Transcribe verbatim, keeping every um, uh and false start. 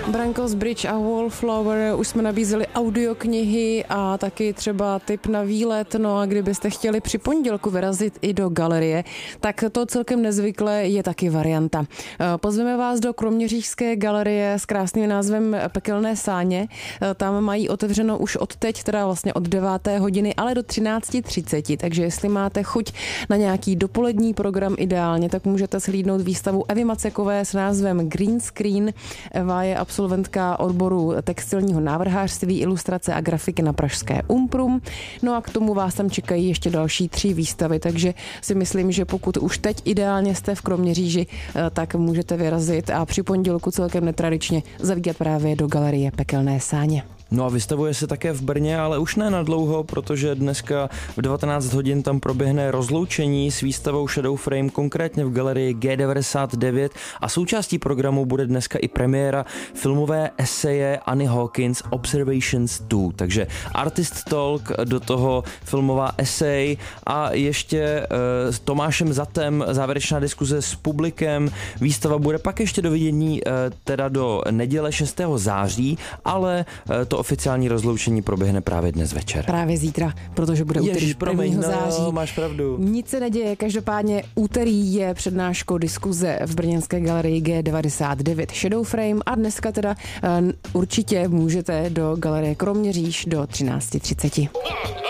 Branko's Bridge a Wallflower, už jsme nabízeli audioknihy a taky třeba tip na výlet, no a kdybyste chtěli při pondělku vyrazit i do galerie, tak to celkem nezvykle je taky varianta. Pozveme vás do Kroměřížské galerie s krásným názvem Pekelné sáně. Tam mají otevřeno už od teď, teda vlastně od deváté hodiny, ale do třináct třicet, takže jestli máte chuť na nějaký dopolední program ideálně, tak můžete shlídnout výstavu Evy Macekové s názvem Green Screen. Eva je absolventka odboru textilního návrhářství, ilustrace a grafiky na pražské Umprum. No a k tomu vás tam čekají ještě další tři výstavy, takže si myslím, že pokud už teď ideálně jste v Kroměříži, tak můžete vyrazit a při pondělku celkem netradičně zavítat právě do galerie Pekelné sáně. No a vystavuje se také v Brně, ale už ne na dlouho, protože dneska v devatenáct hodin tam proběhne rozloučení s výstavou Shadow Frame, konkrétně v galerii G devadesát devět, a součástí programu bude dneska i premiéra filmové eseje Anny Hawkins Observations dva, takže Artist Talk, do toho filmová esej a ještě e, s Tomášem Zatem závěrečná diskuze s publikem. Výstava bude pak ještě do vidění e, teda do neděle šestého září, ale e, to oficiální rozloučení proběhne právě dnes večer. Právě zítra, protože bude úterý prvního září. No, máš pravdu. Nic se neděje, každopádně úterý je přednáškou diskuze v brněnské galerii G devadesát devět Shadow Frame a dneska teda uh, určitě můžete do galerie Kroměříž do třináct třicet.